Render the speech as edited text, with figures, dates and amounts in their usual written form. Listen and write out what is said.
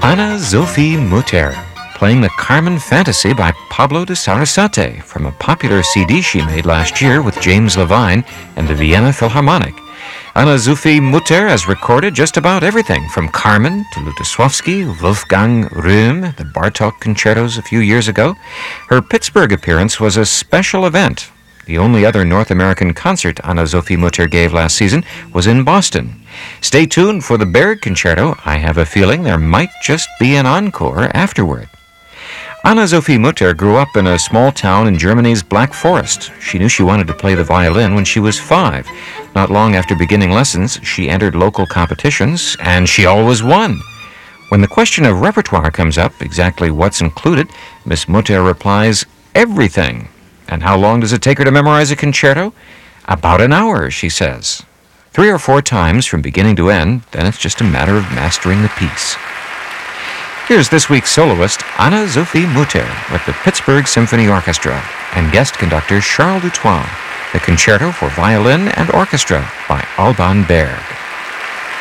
Anna-Sophie Mutter, playing the Carmen Fantasy by Pablo de Sarasate from a popular CD she made last year with James Levine and the Vienna Philharmonic. Anna-Sophie Mutter has recorded just about everything from Carmen to Lutoslawski, Wolfgang Röhm, the Bartók concertos a few years ago. Her Pittsburgh appearance was a special event. The only other North American concert Anna-Sophie Mutter gave last season was in Boston. Stay tuned for the Berg Concerto. I have a feeling there might just be an encore afterward. Anna-Sophie Mutter grew up in a small town in Germany's Black Forest. She knew she wanted to play the violin when she was 5. Not long after beginning lessons, she entered local competitions, and she always won. When the question of repertoire comes up, exactly what's included, Miss Mutter replies, everything. And how long does it take her to memorize a concerto? About an hour, she says. 3 or 4 times from beginning to end, then it's just a matter of mastering the piece. Here's this week's soloist, Anna-Sophie Mutter, with the Pittsburgh Symphony Orchestra, and guest conductor Charles Dutoit, the Concerto for Violin and Orchestra by Alban Berg.